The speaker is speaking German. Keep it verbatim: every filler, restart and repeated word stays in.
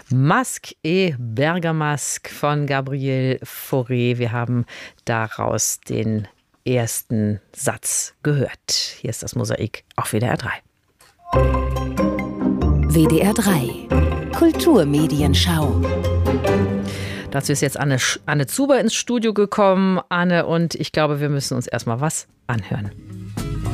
Masque et Bergamasque von Gabriel Fauré. Wir haben daraus den ersten Satz gehört. Hier ist das Mosaik auf W D R drei. W D R drei Kulturmedienschau. Dazu ist jetzt Anne, Anne Zuber ins Studio gekommen. Anne, und ich glaube, wir müssen uns erstmal was anhören.